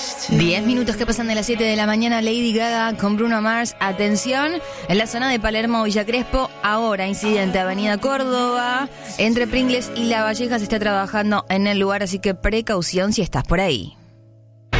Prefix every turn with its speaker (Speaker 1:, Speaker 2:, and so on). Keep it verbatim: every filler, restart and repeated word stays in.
Speaker 1: Diez minutos que pasan de las siete de la mañana. Lady Gaga con Bruno Mars. Atención, en la zona de Palermo, Villa Crespo, ahora incidente, Avenida Córdoba, entre Pringles y La Valleja, se está trabajando en el lugar, así que precaución si estás por ahí.